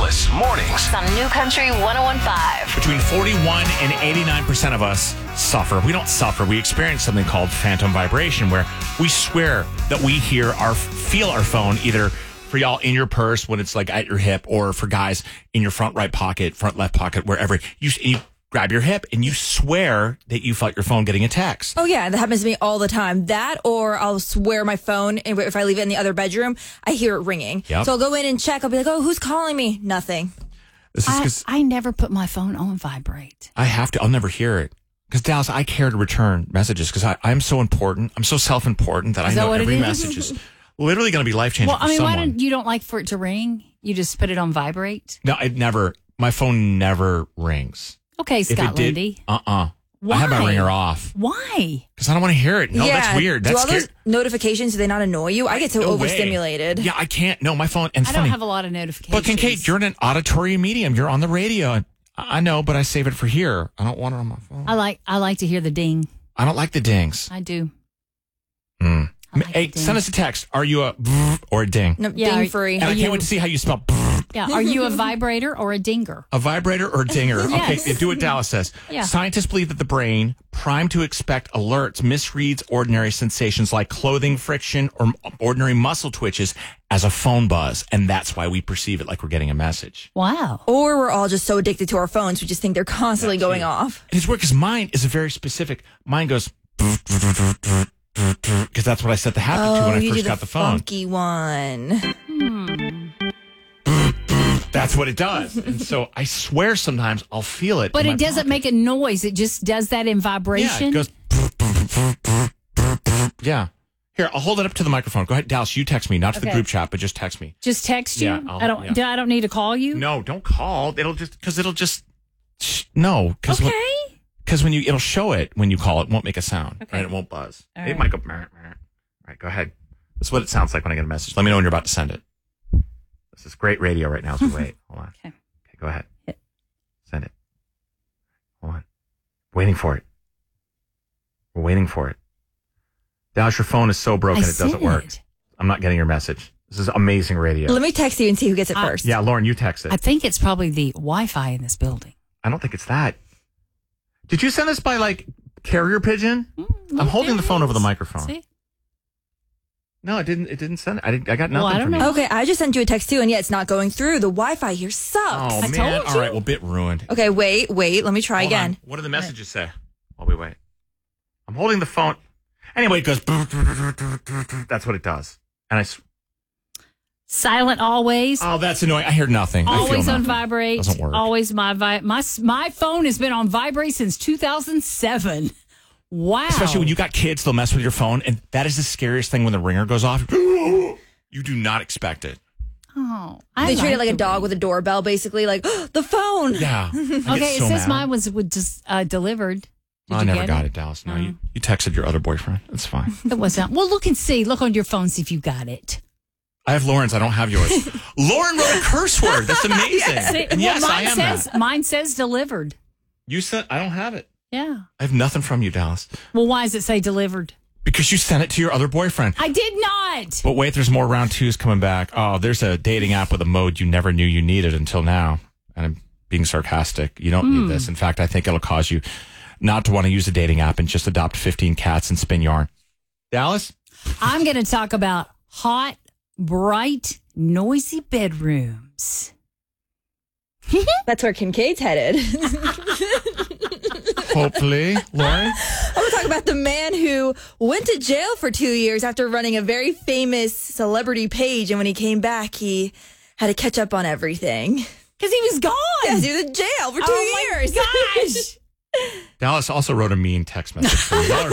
Dallas Mornings. On New Country 101.5. Between 41 and 89% of us suffer. We don't suffer. We experience something called phantom vibration, where we swear that we feel our phone, either for y'all in your purse when it's like at your hip, or for guys in your front right pocket, front left pocket, wherever. You grab your hip and you swear that you felt your phone getting a text. Oh, yeah. That happens to me all the time. That, or I'll swear my phone, and if I leave it in the other bedroom, I hear it ringing. Yep. So I'll go in and check. I'll be like, oh, who's calling me? Nothing. This is 'cause I never put my phone on vibrate. I have to. I'll never hear it. Because, Dallas, I care to return messages because I'm so important. I'm so self-important that I know every message is literally going to be life-changing Well, for I mean, someone. you don't like for it to ring? You just put it on vibrate? No, my phone never rings. Okay, If Scott it did, Lindy. I Why? have my ringer off. Why? Because I don't want to hear it. No, yeah. that's weird. Do That's all those scary. notifications, do they not annoy you? I get so No way. overstimulated. Yeah, I can't. No, my phone. And it's I funny. don't have a lot of notifications. But Kincaid, you're in an auditory medium. You're on the radio. I know, but I save it for here. I don't want it on my phone. I like to hear the ding. I don't like the dings. I do. Mm. I like Hey, the ding. send us a text. Are you a brrr or a ding? No, Yeah, ding free. And I you- can't wait to see how you spell brrr. Yeah. Are you a vibrator or a dinger? A vibrator or a dinger? Yes. Okay, do what Dallas says. Yeah. Scientists believe that the brain, primed to expect alerts, misreads ordinary sensations like clothing friction or ordinary muscle twitches as a phone buzz. And that's why we perceive it like we're getting a message. Wow. Or we're all just so addicted to our phones, we just think they're constantly That too. going off. And it's weird because mine is a very specific. Mine goes because that's what I set the habit to when I you do first got the phone. funky one. That's what it does. And so I swear sometimes I'll feel it. But in it my doesn't pocket. make a noise. It just does that in Yeah, vibration. it goes. Yeah. Here, I'll hold it up to the microphone. Go ahead, Dallas. You text me, not to the Okay. group chat, but just text me. Just text you. Yeah, I don't need to call you. No, don't call. It'll just no. Okay. Because when it'll show it when you call it, won't make a sound. Okay. And it won't buzz. All It right. might go. All right, go ahead. That's what it sounds like when I get a message. Let me know when you're about to send it. This is great radio right now as we wait. Hold on. Okay. Okay, go ahead. Hit. Send it. Hold on. Waiting for it. We're waiting for it. Dallas, your phone is so broken it doesn't work. I'm not getting your message. This is amazing radio. Let me text you and see who gets it first. Yeah, Lauren, you text it. I think it's probably the Wi-Fi in this building. I don't think it's that. Did you send this by like carrier pigeon? I'm holding the phone over the microphone. See? No, it didn't. It didn't send it. I got nothing Well, I don't from you. know. Okay, I just sent you a text too, and yeah, it's not going through. The Wi-Fi here sucks. Oh I man! told All right, you. well, bit ruined. Okay, wait. Let me try Hold again. on. What do the messages say? While we wait, I'm holding the phone. Anyway, it goes. That's what it does. And Silent always. oh, that's annoying. I hear nothing. I feel Always on nothing. vibrate. Doesn't work. Always my phone has been on vibrate since 2007. Wow. Especially when you got kids, they'll mess with your phone, and that is the scariest thing when the ringer goes off. You do not expect it. Oh, They treat it like a the dog with a doorbell, basically, like the phone. Yeah. I get Okay, so it says mad. mine was just delivered. Did I you never get got it, Dallas. No, you texted your other boyfriend. It's fine. It wasn't. Well, look and see. Look on your phone, see if you got it. I have Lauren's. I don't have yours. Lauren wrote a curse word. That's amazing. See, And yes, I am that. mine says delivered. You said I don't have it. Yeah. I have nothing from you, Dallas, Well, why does it say delivered? because you sent it to your other boyfriend. I did not. But wait, there's more round twos coming back. Oh, there's a dating app with a mode you never knew you needed until now. And I'm being sarcastic. You don't need this. In fact, I think it'll cause you not to want to use a dating app and just adopt 15 cats and spin yarn. Dallas? I'm going to talk about hot, bright, noisy bedrooms. That's where Kincaid's headed. Hopefully. Lauren? I'm going to talk about the man who went to jail for 2 years after running a very famous celebrity page. And when he came back, he had to catch up on everything. Because he was gone. Yeah, he was in jail for 2 years. Oh, my gosh. Dallas also wrote a mean text message for me. Y'all are